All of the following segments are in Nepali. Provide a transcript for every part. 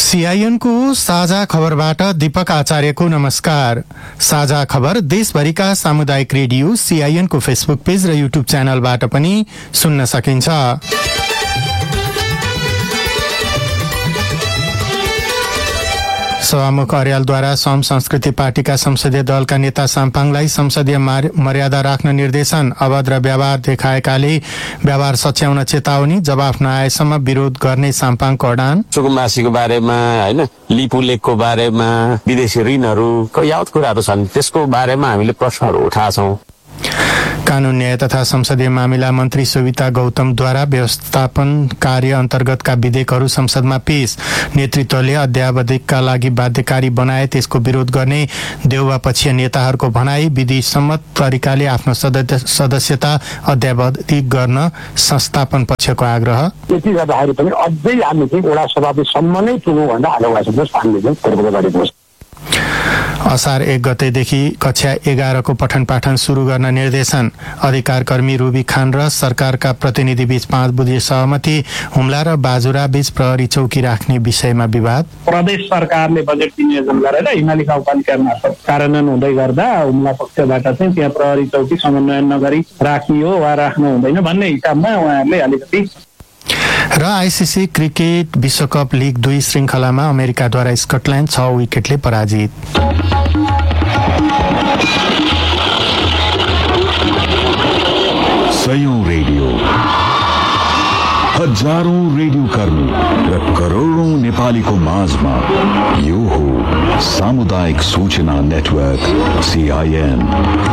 सीआईएन को साझा खबरबाट दीपक आचार्यको नमस्कार। साझा खबर देशभरिका सामुदायिक रेडियो सीआईएन को फेसबुक पेज र युट्युब च्यानलबाट पनि सुन्न सकिन्छ। सभामुख अर्यालद्वारा सम संस्कृति पार्टीका संसदीय दलका नेता साम्पाङलाई संसदीय मर्यादा राख्न निर्देशन। अभद्र व्यवहार देखाएकाले व्यवहार सच्याउन चेतावनी। जवाफ नआएसम्म विरोध गर्ने साम्पाङको अडान। सुकुम्बासीको बारेमा हैन, लिपु लेकको बारेमा, विदेशी ऋणहरूको यावत कुराहरू छन्, त्यसको बारेमा हामीले प्रश्नहरू उठाछौं। कानून न्याय तथा संसदीय मामिला मन्त्री सुविता गौतमद्वारा व्यवस्थापन कार्य अन्तर्गतका विधेयकहरू संसदमा पेश। नेतृत्वले अध्यावधिकका लागि बाध्यकारी बनाए, त्यसको विरोध गर्ने देउवा पक्षीय नेताहरूको भनाई। विधि सम्मत तरिकाले आफ्नो सदस्यता अध्यावधिक गर्न संस्थापन पक्षको आग्रह। यति गर्दाखेरि पनि अझै हामी चाहिँ एउटा सभापतिसम्म नै पुगौँ भन्दा आलोवास हामीले चाहिँ गरेको छ। असार 1 गतेदेखि कक्षा 11 को पठन पाठन शुरू गर्न निर्देशन। अधिकार कर्मी रुबी खान र सरकारका प्रतिनिधि बीच 5 बुधे सहमति। हुम्ला र बाजुरा बीच प्रहरी चौकी राख्ने विषयमा विवाद। प्रदेश सरकारले बजेट विनियोजन गरेर हिमाली गाउँपालिका मार्फत कार्यान्वयन हुँदै गर्दा हुम्ला पक्षबाट चाहिँ त्यहाँ प्रहरी चौकी समन्वयन नगरी राखियो वा राख्नु हुँदैन भन्ने हिसाबमा उहाँहरूले अलिकति। र आईसीसी क्रिकेट विश्वकप लीग 2 श्रृंखलामा अमेरिकाद्वारा स्कटल्याण्ड 6 विकेटले पराजित। सयौं रेडियो, हजारौं रेडियो कर्मी र करोडौं नेपालीको माझमा यो हो सामुदायिक सूचना नेटवर्क सीआईएन।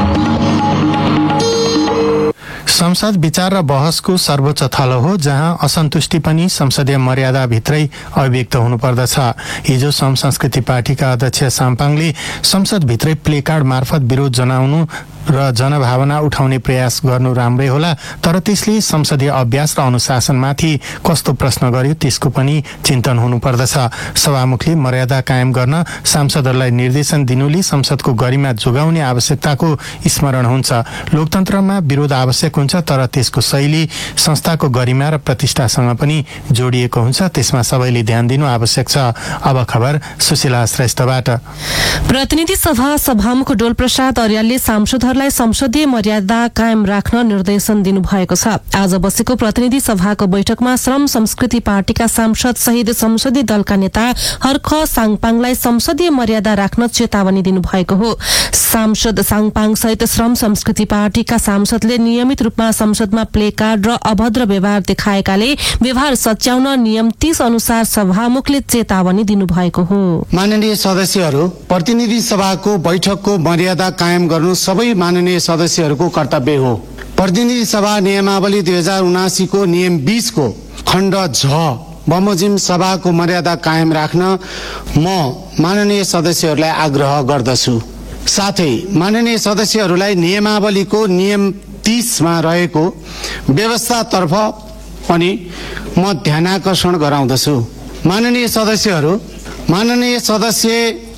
संसद विचार र बहसको सर्वोच्च थलो हो, जहाँ असन्तुष्टि पनि संसदीय मर्यादाभित्रै अभिव्यक्त हुनुपर्दछ। हिजो सम संस्कृति पार्टीका अध्यक्ष साम्पाङले संसदभित्रै प्लेकार्ड मार्फत विरोध जनाउनु र जनभावना उठाउने प्रयास गर्नु राम्रै होला, तर त्यसले संसदीय अभ्यास र अनुशासनमाथि कस्तो प्रश्न गर्यो त्यसको पनि चिन्तन हुनुपर्दछ। सभामुखले मर्यादा कायम गर्न सांसदहरूलाई निर्देशन दिनुले संसदको गरिमा जोगाउने आवश्यकताको स्मरण हुन्छ। लोकतन्त्रमा विरोध आवश्यक हुन्छ, तर त्यसको शैली संस्थाको गरिमा र प्रतिष्ठासँग पनि जोडिएको हुन्छ। त्यसमा सबैले ध्यान दिनु आवश्यक छ। अब खबर सुशीला श्रेष्ठबाट। प्रतिनिधि सभा सभामुख डोलप्रसाद अर्यालले सांसदहरूलाई संसदीय मर्यादा कायम राख्न निर्देशन दिनुभएको छ। आज बसेको प्रतिनिधि सभाको बैठकमा श्रम संस्कृति पार्टीका सांसद सहित संसदीय दलका नेता हर्ख साङपाङलाई संसदीय मर्यादा राख्न चेतावनी दिनुभएको हो। सांसद साङपाङ सहित श्रम संस्कृति पार्टीका सांसदले नियमित रूपमा संसदमा प्लेकार्ड र अभद्र व्यवहार देखाएकाले व्यवहार सच्याउन नियम 30 अनुसार सभामुखले चेतावनी दिनुभएको हो। माननीय सदस्यहरू, प्रतिनिधि सभाको बैठकको मर्यादा कायम गर्नु सबै माननीय सदस्यहरूको कर्तव्य हो। प्रतिनिधि सभा नियमावली 2079 को नियम 20 को खण्ड झ बमोजिम सभाको मर्यादा कायम राख्न म माननीय सदस्यहरूलाई आग्रह गर्दछु। साथै माननीय सदस्यहरूलाई नियमावलीको नियम 30 मा रहेको व्यवस्थातर्फ पनि म ध्यानाकर्षण गराउँदछु। माननीय सदस्यहरू, माननीय सदस्य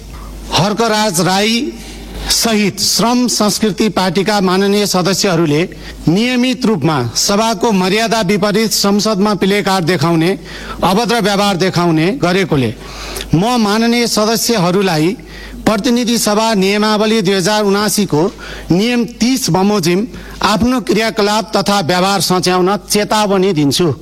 हर्कराज राई सहित श्रम संस्कृति पार्टीका माननीय सदस्यहरूले नियमित रूपमा सभाको मर्यादा विपरीत संसदमा प्लेकार्ड देखाउने, अभद्र व्यवहार देखाउने गरेकोले म माननीय सदस्यहरूलाई प्रतिनिधि सभा नियमावली 2079 को नियम 30 बमोजिम आफ्नो क्रियाकलाप तथा व्यवहार सच्याउन चेतावनी दिन्छु।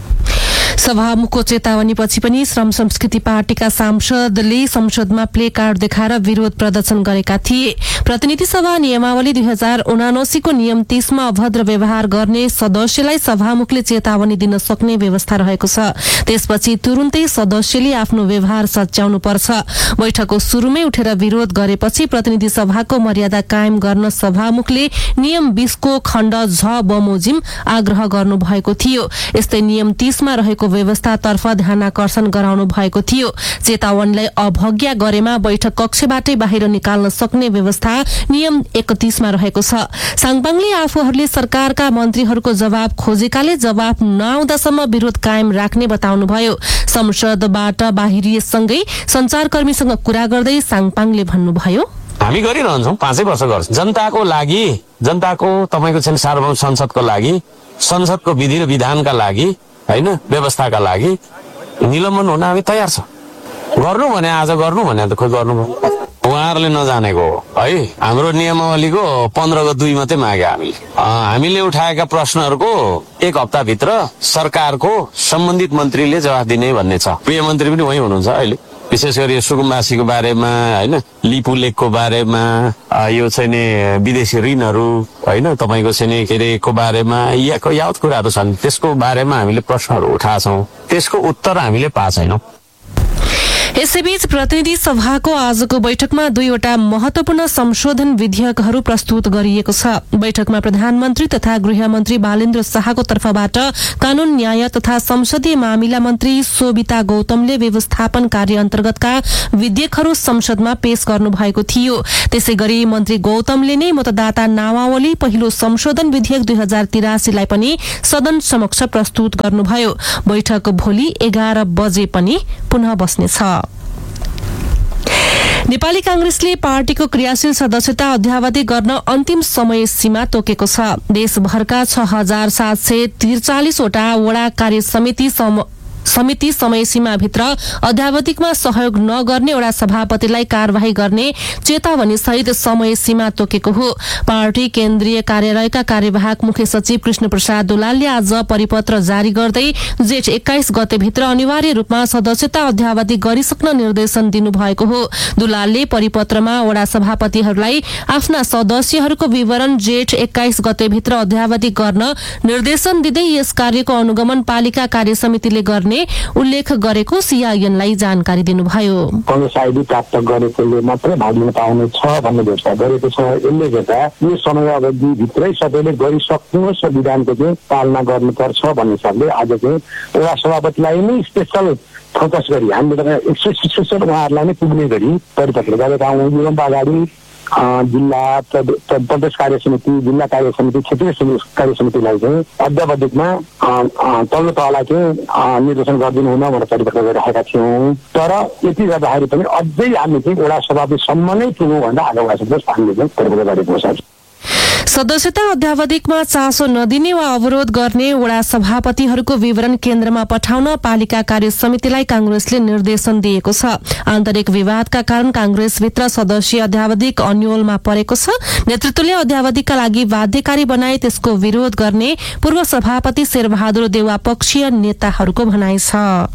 सभामुखको चेतावनीपछि पनि श्रम संस्कृति पार्टीका सांसदले संसदमा प्लेकार्ड देखाएर विरोध प्रदर्शन गरेका थिए। प्रतिनिधि सभा नियमावली 2079 को नियम 30 मा अभद्र व्यवहार गर्ने सदस्यलाई सभामुखले चेतावनी दिन सक्ने व्यवस्था रहेको छ। त्यसपछि तुरुन्तै सदस्यले आफ्नो व्यवहार सच्याउनु पर्छ। बैठकको सुरुमै उठेर विरोध गरेपछि प्रतिनिधि सभाको मर्यादा कायम गर्न सभामुखले नियम 20 को खण्ड झ बमोजिम आग्रह गर्नु भएको थियो। यस्तै नियम 30 मा रहेको व्यवस्थातर्फ ध्यानाकर्षण गराउनु भएको थियो। चेतावनीलाई अवज्ञा गरेमा बैठक कक्षबाटै बाहिर निकाल्न सक्ने व्यवस्था नियम 31 मा रहेको छ। साङपाङले आफूहरूले सरकारका मन्त्रीहरूको जवाब खोजेकाले जवाब नआउँदासम्म विरोध कायम राख्ने बताउनुभयो। संसदबाट बाहिरिएसँगै संचारकर्मीसँग कुरा गर्दै साङपाङले भन्नुभयो, हामी गरिरहन्छौँ, 5 वर्ष गर्छौँ जनताको लागि, जनताको तपाईको चाहिँ सार्वभौम संसदको लागि, संसदको विधि र विधानका लागि, हैन, व्यवस्थाका लागि निलम्बन हुन हामी तयार छौँ। गर्नु भने आज गर्नु भने त खोइ गर्नु उहाँहरूले नजानेको हो है। हाम्रो नियमावलीको 15/2 मात्रै मागे हामीले उठाएका प्रश्नहरूको 1 हप्ताभित्र सरकारको सम्बन्धित मन्त्रीले जवाफ दिने भन्ने छ। गृहमन्त्री पनि वही हुनुहुन्छ अहिले। विशेष गरी सुकुम्बासीको बारेमा होइन, लिपु लेकको बारेमा, यो चाहिँ नि विदेशी ऋणहरू होइन, तपाईँको चाहिँ नि के अरे को बारेमा यावत कुराहरू छन्। त्यसको बारेमा हामीले प्रश्नहरू उठाएका छौँ, त्यसको उत्तर हामीले पाएको छैनौँ। यसैबीच प्रतिनिधि सभाको आजको बैठकमा 2वटा महत्वपूर्ण संशोधन विधेयकहरू प्रस्तुत गरिएको छ। बैठकमा प्रधानमन्त्री तथा गृहमन्त्री बालेन्द्र शाहको तर्फबाट कानून न्याय तथा संसदीय मामिला मन्त्री शोभिता गौतमले व्यवस्थापन कार्य अन्तर्गतका विधेयकहरू संसदमा पेश गर्नुभएको थियो। त्यसै गरी मन्त्री गौतमले नै मतदाता नामावली पहिलो संशोधन विधेयक 2083 लाई पनि सदन समक्ष प्रस्तुत गर्नुभयो। बैठक भोलि 11 बजे पनि पुनः बस्नेछ। नेपाली कांग्रेसले पार्टीको क्रियाशील सदस्यता अध्यावधि गर्न अन्तिम समय सीमा तोकेको छ। देशभरका 6743 वटा वडा कार्य समिति समय सीमाभित्र अध्यावधिकमा सहयोग नगर्ने वडा सभापतिलाई कार्यवाही गर्ने चेतावनी सहित समय सीमा तोकेको हो। पार्टी केन्द्रीय कार्यालयका कार्यवाहक मुख्य सचिव कृष्ण प्रसाद दुलालले आज परिपत्र जारी गर्दै जेठ 21 गतेभित्र अनिवार्य रूपमा सदस्यता अध्यावधि गरिसक्न निर्देशन दिनुभएको हो। दुलालले परिपत्रमा वडा सभापतिहरूलाई आफ्ना सदस्यहरूको विवरण जेठ 21 गतेभित्र अध्यावधि गर्न निर्देशन दिँदै यस कार्यको अनुगमन पालिका कार्य समितिले गर्ने उल्लेख गरेको सीआईएनलाई जानकारी दिनुभयो। कांग्रेस आईडी प्राप्त गरेकोले मात्रै भाग लिन पाउने छ भन्ने घोषणा गरेको छ। यसले गर्दा यो समय अवधि भित्रै सबैले गरिसक्नुहोस् र विधानको चाहिँ पालना गर्नुपर्छ भन्ने हिसाबले आज चाहिँ वडा सभापतिलाई नै स्पेशल फोकस गरी हामीले 166 उहाँहरूलाई नै पुग्ने गरी परिपत्र गरेका हौँ। योभन्दा अगाडि जिल्ला प्रदेश कार्य समिति, जिल्ला कार्य समिति, क्षेत्रीय कार्य समितिलाई चाहिँ अध्यावधिकमा तल्लो तहलाई चाहिँ निर्देशन गरिदिनु हुन भनेर परिपत्र गरिरहेका थियौँ। तर यति गर्दाखेरि पनि अझै हामी चाहिँ वडा सभापतिसम्म नै पुग्नु भन्दा आगाऊ भएको हामीले चाहिँ परिपत्र गरेको छ। सदस्यता अध्यावधिकमा चासो नदिने वा अवरोध गर्ने वडा सभापतिहरूको विवरण केन्द्रमा पठाउन पालिका कार्य समितिलाई कांग्रेसले निर्देशन दिएको छ। आन्तरिक विवादका कारण कांग्रेसभित्र सदस्यीय अध्यावधिक अन्योलमा परेको छ। नेतृत्वले अध्यावधिकका लागि बाध्यकारी बनाए त्यसको विरोध गर्ने पूर्व सभापति शेरबहादुर देउवा पक्षीय नेताहरूको भनाइ छ।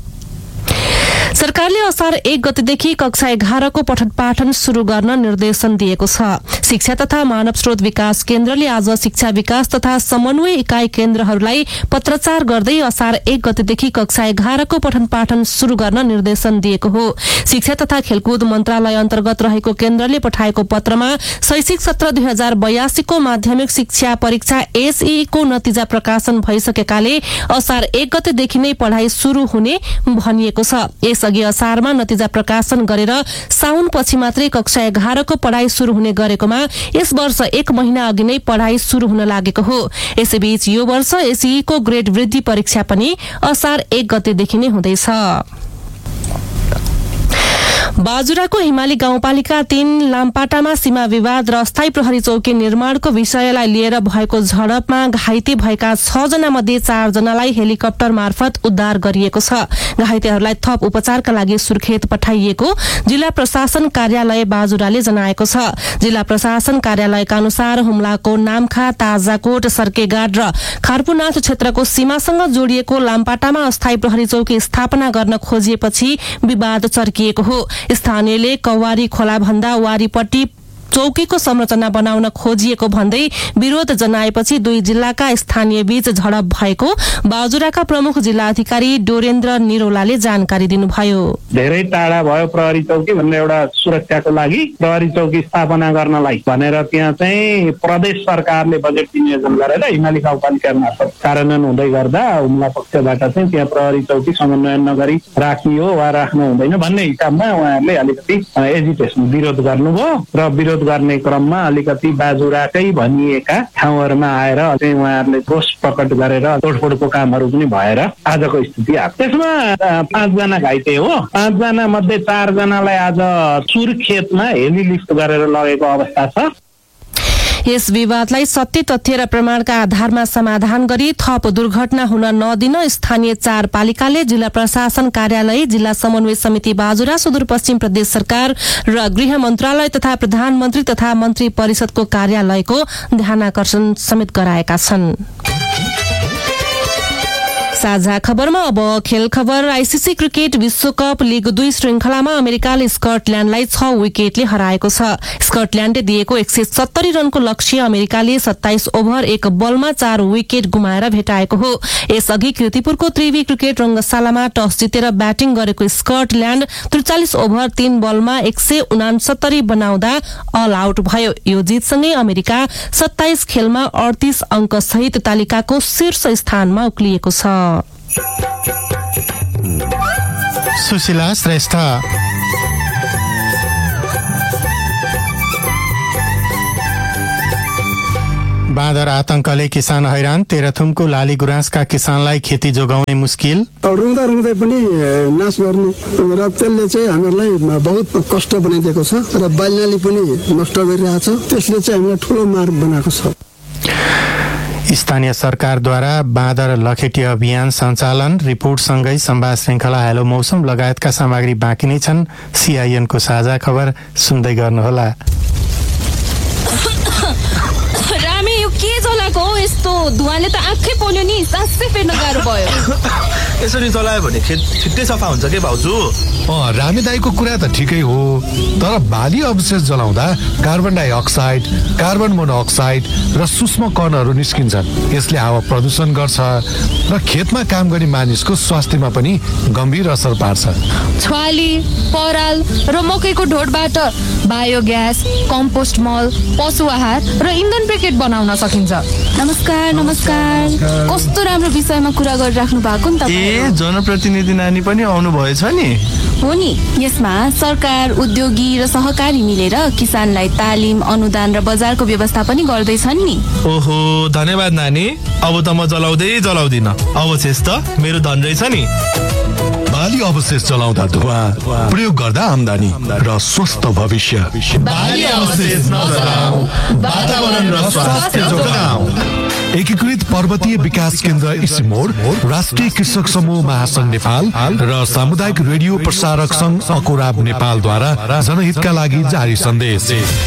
सरकारले असार 1 गतेदेखि कक्षा 11 को पठन पाठन शुरू गर्न निर्देशन दिएको छ। शिक्षा तथा मानव स्रोत विकास केन्द्रले आज शिक्षा विकास तथा समन्वय इकाई केन्द्रहरूलाई पत्राचार गर्दै असार 1 गतेदेखि कक्षा 11 को पठन पाठन शुरू गर्न निर्देशन दिएको हो। शिक्षा तथा खेलकुद मन्त्रालय अन्तर्गत रहेको केन्द्रले पठाएको पत्रमा शैक्षिक सत्र 2082 को माध्यमिक शिक्षा परीक्षा एसई को नतिजा प्रकाशन भइसकेकाले असार 1 गतेदेखि नै पढ़ाई शुरू हुने भनिएको छ। यसअघि असारमा नतिजा प्रकाशन गरेर साउन पछि मात्रै कक्षा 11 को पढ़ाई शुरू हुने गरेकोमा यस वर्ष 1 महिना अघि नै पढ़ाई शुरू हुन लागेको हो। यसैबीच यो वर्ष एसई को ग्रेड वृद्धि परीक्षा पनि असार 1 गतेदेखि नै हुँदैछ। बाजुराको हिमाली गाउँपालिका 3 लामपाटामा सीमा विवाद र अस्थायी प्रहरी चौकी निर्माणको विषयलाई लिएर भएको झडपमा घाइते भएका 6 जना मध्ये 4 जनालाई हेलिकप्टर मार्फत उद्धार गरिएको छ। घाइतेहरूलाई थप उपचारका लागि सुर्खेत पठाइएको जिल्ला प्रशासन कार्यालय बाजुराले जनाएको छ। जिल्ला प्रशासन कार्यालयका अनुसार हुम्लाको नामखा, ताजाकोट, सर्केगाड र खारपुनाथ क्षेत्रको सीमासँग जोडिएको लामपाटामा अस्थायी प्रहरी चौकी स्थापना गर्न खोजिएपछि विवाद चर्किएको हो। स्थानीयले कवारी खोला भन्दा वारीपट्टि चौकीको संरचना बनाउन खोजिएको भन्दै विरोध जनाएपछि 2 जिल्लाका स्थानीय बीच झडप भएको बाजुराका प्रमुख जिल्ला अधिकारी डोरेन्द्र निरोलाले जानकारी दिनुभयो। धेरै टाढा भयो प्रहरी चौकी भनेर एउटा सुरक्षाको लागि प्रहरी चौकी स्थापना गर्नलाई भनेर त्यहाँ चाहिँ प्रदेश सरकारले बजेट विनियोजन गरेर हिमाली गाउँपालिका मार्फत कार्यान्वयन हुँदै गर्दा हुम्ला पक्षबाट चाहिँ त्यहाँ प्रहरी चौकी समन्वयन नगरी राखियो वा राख्नु हुँदैन भन्ने हिसाबमा उहाँहरूले अलिकति एजिटेसन विरोध गर्नुभयो र विरोध गर्ने क्रममा अलिकति बाजुराकै भनिएका ठाउँहरूमा आएर चाहिँ उहाँहरूले रोष प्रकट गरेर तोडफोडको कामहरू पनि भएर आजको स्थिति आयो। त्यसमा 5 जना घाइते हो। 5 जना मध्ये 4 जनालाई आज सुर्खेतमा हेली लिफ्ट गरेर लगेको अवस्था छ। यस विवादलाई सत्य तथ्य र प्रमाणका आधारमा समाधान गरी थप दुर्घटना हुन नदिन स्थानीय 4 पालिकाले जिल्ला प्रशासन कार्यालय, जिल्ला समन्वय समिति बाजुरा, सुदूरपश्चिम प्रदेश सरकार र गृह मन्त्रालय तथा प्रधानमन्त्री तथा मन्त्री परिषदको कार्यालयको ध्यानाकर्षण समेत गराएका छन्। साझा खबरमा अब खेल खबर। आईसीसी क्रिकेट विश्वकप लीग 2 श्रृंखलामा अमेरिकाले स्कटल्याण्डलाई 6 विकेटले हराएको छ। स्कटल्याण्डले दिएको 170 रनको लक्ष्य अमेरिकाले 27 ओभर 1 बलमा 4 विकेट गुमाएर भेटाएको हो। यसअघि कीर्तिपुरको त्रिवी क्रिकेट रंगशालामा टस जितेर ब्याटिङ गरेको स्कटल्याण्ड 43 ओभर 3 बलमा 169 बनाउँदा अल आउट भयो। यो जितसँगै अमेरिका 27 खेलमा 38 अंक सहित तालिकाको शीर्ष स्थानमा उक्लिएको छ। सुशीला श्रेष्ठ। बाँदर आतंकले किसान हैरान। तेह्रथुमको लाली गुराँसका किसानलाई खेती जोगाउने मुस्किल। रुँदा रुँदै पनि नाश गर्ने र त्यसले चाहिँ हामीहरूलाई बहुत कष्ट बनाइदिएको छ र बालीनाली पनि नष्ट गरिरहेछ। त्यसले चाहिँ हामीलाई ठुलो मार बनाएको छ। स्थानीय सरकारद्वारा बाँदर लखेटी अभियान सञ्चालन, रिपोर्टसँगै संवाद श्रृंखला हेलो मौसम लगायतका सामग्री बाँकी नै छन्। सीआईएनको साझा खबर सुन्दै गर्नुहोला। रामे यो के जलाको यस्तो धुवाले त आँखै पोल्यो नि, सासै फेर्न गाह्रो भयो। यसरी जलायो भने खेत छिट्टै सफा हुन्छ के भाउजू? रामे दाईको कुरा त ठिकै हो, तर बाली अवशेष जलाउँदा कार्बन डाइअक्साइड, कार्बन मोनोअक्साइड र सूक्ष्म कणहरू निस्किन्छन्। यसले हावा प्रदूषण गर्छ र खेतमा काम गर्ने मानिसको स्वास्थ्यमा पनि गम्भीर असर पार्छ। छ्वाली, पराल र मकैको ढोडबाट बायोग्यास, कम्पोस्ट मल, पशु आहार र इन्धन ब्रिकेट बनाउन सकिन्छ। नमस्कार नमस्कार, कस्तो राम्रो विषयमा कुरा गरिराख्नु भएको नि तपाईँ। जनप्रतिनिधि नानी पनि आउनु भएछ नि? हो नि, यसमा सरकार, उद्योगी र सहकारी मिलेर किसानलाई तालिम, अनुदान र बजारको व्यवस्था पनि गर्दैछन् नि। ओहो, धन्यवाद नानी। अब त म जलाउँदिन। अवशेष त मेरो धन रहेछ नि। बाली अवशेष जलाउँदा धुवा, प्रयोग गर्दा आम्दानी र स्वस्थ भविष्य। बाली अवशेष नजलाऊ, वातावरण र स्वास्थ्य जोगाऊ। एकीकृत पर्वतीय विकास केन्द्र इसिमोड, राष्ट्रिय कृषक समूह महासंघ नेपाल र सामुदायिक रेडियो प्रसारक संघ अकोराब नेपालद्वारा जनहितका लागि जारी सन्देश।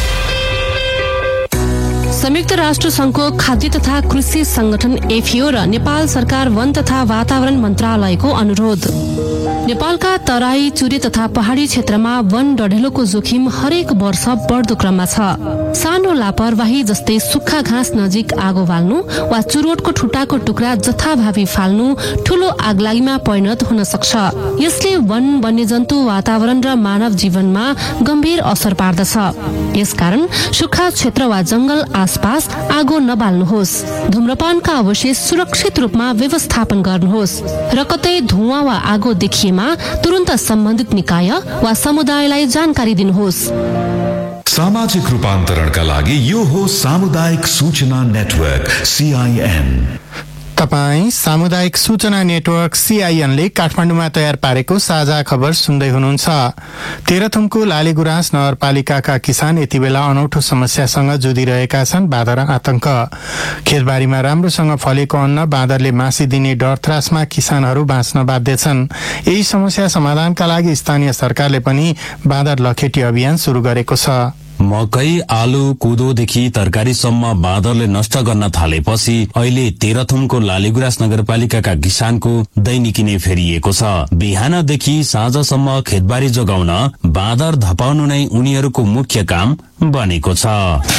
संयुक्त राष्ट्र संघको खाद्य तथा कृषि संगठन एफिओ र नेपाल सरकार वन तथा वातावरण मन्त्रालयको अनुरोध। नेपालका तराई, चुरे तथा पहाडी क्षेत्रमा वन डढेलोको जोखिम हरेक वर्ष बढ्दो क्रममा छ। सानो लापरवाही जस्तै सुक्खा घाँस नजिक आगो बाल्नु वा चुरोटको ठुटाको टुक्रा जथाभावी फाल्नु ठूलो आगलागीमा परिणत हुन सक्छ। यसले वन, वन्यजन्तु, वातावरण र मानव जीवनमा गम्भीर असर पार्दछ। यसकारण सुक्खा क्षेत्र वा जंगल आसपास आगो नबाल्नुहोस्। धूम्रपानका अवशेष सुरक्षित रूपमा व्यवस्थापन गर्नुहोस् र कतै धुवाँ वा आगो देखिएमा तुरन्त सम्बन्धित निकाय वा समुदायलाई जानकारी दिनुहोस्। सामाजिक रूपान्तरणका लागि यो हो सामुदायिक सूचना नेटवर्क सीआईएन। तपाई सामुदायिक सूचना नेटवर्क सीआईएनले काठमाडौँमा तयार पारेको साझा खबर सुन्दै हुनुहुन्छ। तेह्रथुमको लालीगुराँस नगरपालिकाका किसान यति बेला अनौठो समस्यासँग जुधिरहेका छन्। बाँदर आतंक। खेतबारीमा राम्रोसँग फलेको अन्न बाँदरले मासिदिने डर त्रासमा किसानहरू बाँच्न बाध्य छन्। यही समस्या समाधानका लागि स्थानीय सरकारले पनि बाँदर लखेटी अभियान शुरू गरेको छ। मकै, आलु, कोदोदेखि तरकारीसम्म बाँदरले नष्ट गर्न थालेपछि अहिले तेह्रथुमको लालीगुराँस नगरपालिकाका किसानको दैनिकी नै फेरिएको छ। बिहानदेखि साँझसम्म खेतबारी जोगाउन बाँदर धपाउनु नै उनीहरूको मुख्य काम बनेको छ।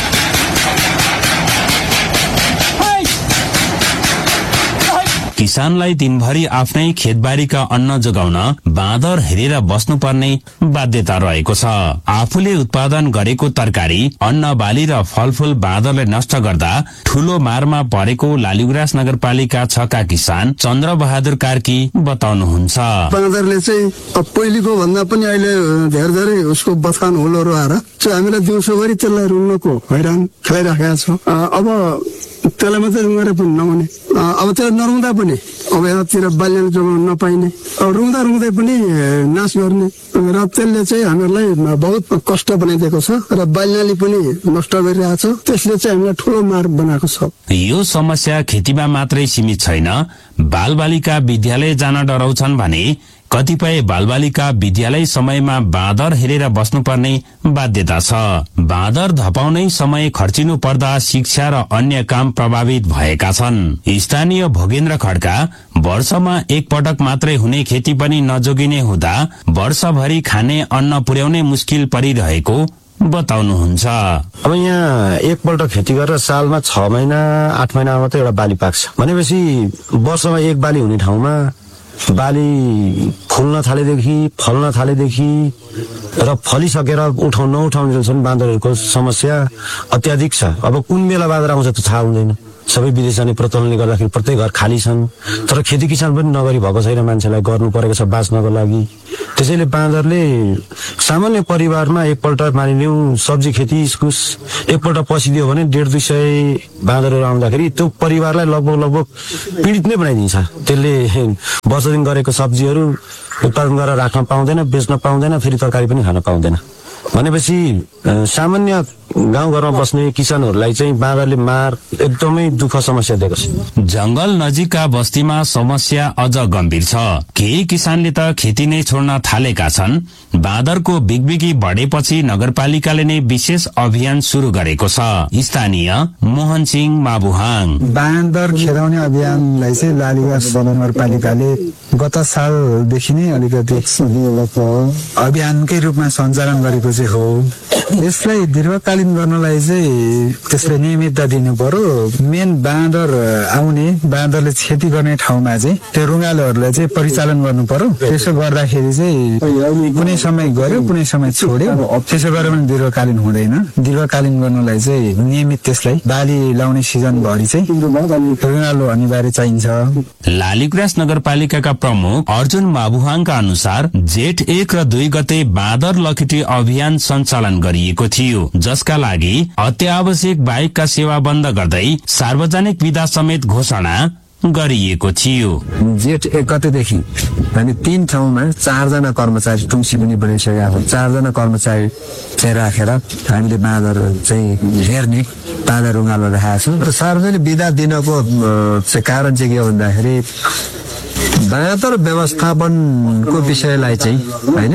किसानलाई दिनभरि आफ्नै खेतबारीका अन्न जोगाउन बाँदर हेरेर बस्नुपर्ने बाध्यता रहेको छ। आफूले उत्पादन गरेको तरकारी, अन्न बाली र फलफूल बाँदरले नष्ट गर्दा ठूलो मारमा परेको लालीगुराँस नगरपालिका 6 का किसान चन्द्र बहादुर कार्की बताउनुहुन्छ। बाँदरले चाहिँ पहिलेको भन्दा पनि अहिले धेरै उसको बथान होलहरू आएर हामीलाई दिउँसोभरि त्यसलाई रुङ्गको हैरान खेलाइराखेका छ। अब त्यसलाई मात्रै रुँगेर पनि नहुने, अब त्यसलाई नरुँदा पनि अवैधतिर बाल्यले जोगाउन नपाइने, रुँदा रुँदै पनि नाश गर्ने र त्यसले चाहिँ हामीहरूलाई बहुत कष्ट बनाइदिएको छ र बाल्यले पनि नष्ट गरिरहेछ। त्यसले चाहिँ हामीलाई ठुलो मार बनाएको छ। यो समस्या खेतीमा मात्रै सीमित छैन। बालबालिका विद्यालय जान डराउँछन् भने कतिपय बालबालिका विद्यालय समयमा बाँदर हेरेर बस्नुपर्ने बाध्यता छ। बाँदर धपाउनै समय खर्चिनु पर्दा शिक्षा र अन्य काम प्रभावित भएका छन्। स्थानीय भोगेन्द्र खड्का वर्षमा एक पटक मात्रै हुने खेती पनि नजोगिने हुँदा वर्षभरि खाने अन्न पुर्याउनै मुस्किल परिरहेको बताउनुहुन्छ। अब यहाँ एकपल्ट खेती गरेर सालमा 6 महिना 8 महिना मात्रै एउटा बाली पाक्छ भनेपछि वर्षमा एक बाली हुने ठाउँमा बाली फुल्न थालेदेखि फल्न थालेदेखि र फलिसकेर नउठाउनेसम्म बाँदरहरूको समस्या अत्याधिक छ। अब कुन बेला बाँदर आउँछ त थाहा हुँदैन। सबै विदेश जाने प्रचलनले गर्दाखेरि प्रत्येक घर खाली छन्, तर खेती किसान पनि नगरी भएको छैन, मान्छेलाई गर्नु परेको छ बाँच्नको लागि। त्यसैले बाँदरले सामान्य परिवारमा एकपल्ट मानिलिउँ सब्जी खेती इस्कुस एकपल्ट पसिदियो भने 150-200 बाँदरहरू आउँदाखेरि त्यो परिवारलाई लगभग पीडित नै बनाइदिन्छ। त्यसले वर्षदिन गरेको सब्जीहरू उत्पादन गरेर राख्न पाउँदैन, बेच्न पाउँदैन, फेरि तरकारी पनि खान पाउँदैन। भनेपछि सामान्य गाउँघरमा बस्ने किसानहरूलाई चाहिँ बाँदरले मार एकदमै दुःख समस्या दिएको छ। जंगल नजिकका बस्तीमा समस्या अझ गम्भीर छ। केही किसानले त खेती नै छोड्न थालेका छन्। बाँदरको बिगबिगी बढेपछि नगरपालिकाले नै विशेष अभियान सुरु गरेको छ। स्थानीय मोहन सिंह माबुहाङ बाँदर खेदाउने अभियानलाई चाहिँ लालीगुराँस नगरपालिकाले गत सालदेखि नै अलिकति अभियानकै रूपमा सञ्चालन गरेको चाहिँ हो। यसलाई दीर्घकालीन गर्नलाई चाहिँ त्यसले नियमितता दिनु पर्यो। मेन बाँदर आउने बाँदरले क्षति गर्ने ठाउँमा चाहिँ त्यो रुङ्गालोहरूलाई चाहिँ परिचालन गर्नु पर्यो। त्यसो गर्दाखेरि चाहिँ कुनै समय गर्यो कुनै समय छोड्यो, त्यसो गर्यो भने दीर्घकालीन हुँदैन। दीर्घकालीन गर्नलाई चाहिँ नियमित त्यसलाई बाली लाउने सिजन भरि चाहिँ रुङ्गालो अनिवार्य चाहिन्छ। लालीगुराँस नगरपालिकाका प्रमुख अर्जुन माबुहाङका अनुसार जेठ 1 र 2 गते बाँदर लखेटी अभियान सञ्चालन गरिएको थियो, जसका लागि अत्यावश्यक बाहेकका सेवा बन्द गर्दै सार्वजनिक विदा समेत घोषणा गरिएको थियो। जेठ 1 गतेदेखि हामी 3 ठाउँमा 4 जना कर्मचारी टुङ्सी पनि बनाइसकेका छौँ। 4 जना कर्मचारी चाहिँ राखेर हामीले बाँदर चाहिँ हेर्ने बाँदर रुङ्गालो राखेका छौँ। र सार्वजनिक विदा दिनको चाहिँ कारण चाहिँ के हो भन्दाखेरि बाँदर व्यवस्थापनको विषयलाई चाहिँ होइन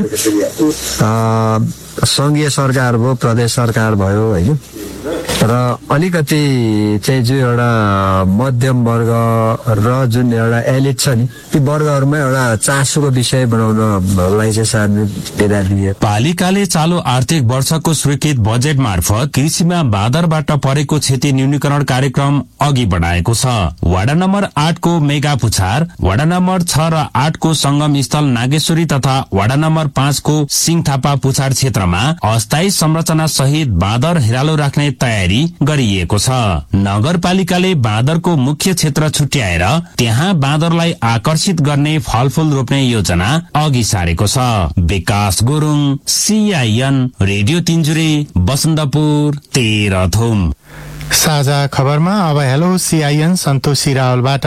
संघीय सरकार भयो, प्रदेश सरकार भयो होइन, र अलिकति चाहिँ जो एउटा मध्यम वर्ग र जुन एउटा एलिट छ नि ती वर्गहरूमा एउटा चासोको विषय बनाउनलाई चाहिँ सार्वजनिक पालिकाले चालु आर्थिक वर्षको स्वीकृत बजेट मार्फत कृषिमा बाँदरबाट परेको क्षति न्यूनीकरण कार्यक्रम अघि बढाएको छ। वडा नम्बर 8 को मेगा पुछार, वडा नम्बर 6 र 8 को संगम स्थल नागेश्वरी तथा वडा नम्बर 5 को सिंहथापा पुछार क्षेत्रमा अस्थायी संरचना सहित बाँदर हेरालो राख्ने तयारी गरिएको छ। नगरपालिकाले बाँदरको मुख्य क्षेत्र छुट्याएर त्यहाँ बाँदरलाई आकर्षित गर्ने फलफूल रोप्ने योजना अघि सारेको छ। विकास गुरुङ, CIN रेडियो तिनजुरे, बसन्तपुर, तेह्रथुम। साझा खबरमा अब हेलो CIN सन्तोषी रावलबाट।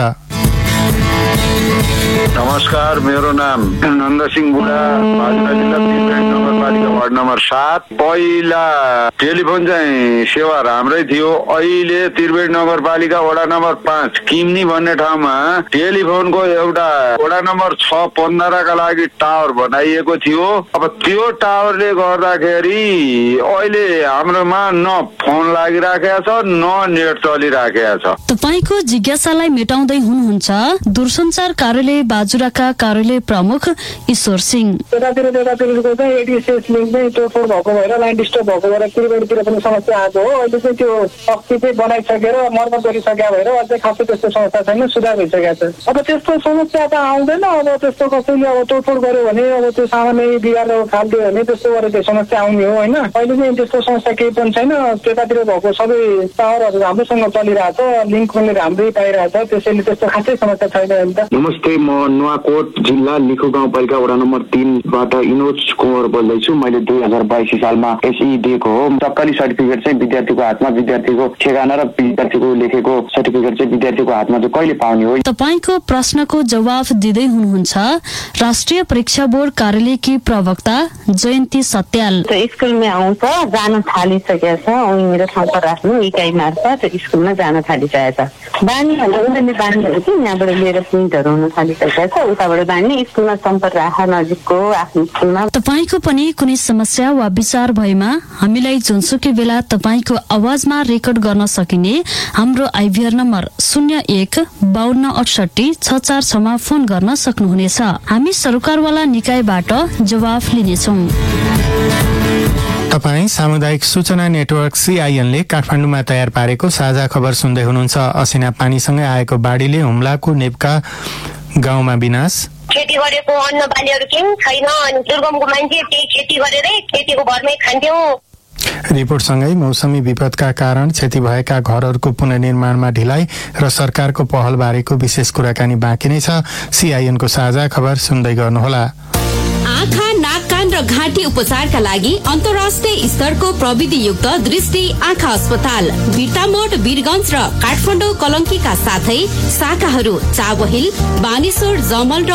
नमस्कार, मेरो नाम नन्दसिंह बुढा, बाजुरा जिल्ला त्रिवेणी नगरपालिका वार्ड नम्बर 7। पहिला टेलिफोन चाहिँ सेवा राम्रै थियो। अहिले त्रिवेणी नगरपालिका वडा नम्बर 5 किम्नी भन्ने ठाउँमा टेलिफोनको एउटा वडा नम्बर 6-15 का लागि टावर बनाइएको थियो। अब त्यो टावरले गर्दाखेरि अहिले हाम्रोमा न फोन लागिराखेको छ न नेट चलिराखेको छ। तपाईको जिज्ञासालाई मेटाउँदै हुनुहुन्छ दूरसञ्चार कार्यालय बाजुराका कार्यालय प्रमुख ईश्वर सिंह। त्यतातिरको चाहिँ एडीएसएस लिङ्क चाहिँ तोडफोड भएको भएर लाइन डिस्टर्ब भएको भएर त्रिवेणीतिर पनि समस्या आएको हो। अहिले चाहिँ त्यो शक्ति चाहिँ बनाइसकेर मर्मत गरिसकेका भएर अझै खासै त्यस्तो समस्या छैन, सुधार भइसकेको छ। अब त्यस्तो समस्या त आउँदैन। अब त्यस्तो कसैले अब तोडफोड गर्यो भने अब त्यो सामान्य बिगार खालिदियो भने त्यस्तो गरेर त्यो समस्या आउने हो होइन। अहिले चाहिँ त्यस्तो समस्या केही पनि छैन। त्यतातिर भएको सबै टावरहरू राम्रोसँग चलिरहेछ, लिङ्क पनि राम्रै पाइरहेछ, त्यसैले त्यस्तो खासै समस्या छैन। नमस्ते, म नुवाकोट जिल्ला लिखु गाउँपालिका वडा नम्बर 3बाट इनोज कुँवर बोल्दैछु। मैले 2082 सालमा एसई दिएको हो। तत्काली सर्टिफिकेट चाहिँ विद्यार्थीको हातमा, विद्यार्थीको ठेगाना र विद्यार्थीको लेखेको सर्टिफिकेट चाहिँ विद्यार्थीको हातमा चाहिँ कहिले पाउने हो? तपाईको प्रश्नको जवाफ दिँदै हुनुहुन्छ राष्ट्रिय परीक्षा बोर्ड कार्यालयकी प्रवक्ता जयन्ती सत्याल। स्कुलमा आउँछ, जान थालिसकेको छ, मेरो ठाउँमा राख्नु इकाइ मार्फत स्कुलमा जान थालिसकेको छ। बानीहरू उनीहरूले बानीहरू चाहिँ यहाँबाट लिएर प्रिन्टहरू हुन थालिसकेको छ, उताबाट बानी स्कुलमा सम्पर्क राख नजिकको आफ्नो स्कुलमा। तपाईको पनि कुनै समस्या वा विचार भएमा हामीलाई जुनसुकै बेला तपाईको आवाजमा रेकर्ड गर्न सकिने हाम्रो आइभीआर नम्बर 01-5268-646 मा फोन गर्न सक्नुहुनेछ। हामी सरकारवाला निकायबाट जवाफ लिनेछौँ। तपाईँ सामुदायिक सूचना नेटवर्क CIN ले काठमाडौँमा तयार पारेको साझा खबर सुन्दै हुनुहुन्छ। असिना पानीसँगै आएको बाढीले हुम्लाको नेप्का गाउँमा विनाश। खेती गरेको अन्न बालीहरू केही छैन अनि दुर्गमको मान्छे त्यही खेती गरेरै खेतीको भरमै खान्थ्यौँ। रिपोर्टसँगै मौसमी विपदका कारण क्षति भएका घरहरूको पुनर्निर्माणमा ढिलाइ र सरकारको पहलबारेको विशेष कुराकानी बाँकी नै छ। CIN को साझा खबर सुन्दै गर्नुहोला। आँखा, नाक, कान र घाँटी उपचारका लागि अन्तर्राष्ट्रिय स्तरको प्रविधियुक्त दृष्टि आँखा अस्पताल बिर्तामोड, वीरगञ्ज र काठमाडौँ कलङ्कीका साथै शाखाहरू चाबहिल, बानेश्वर, जमल र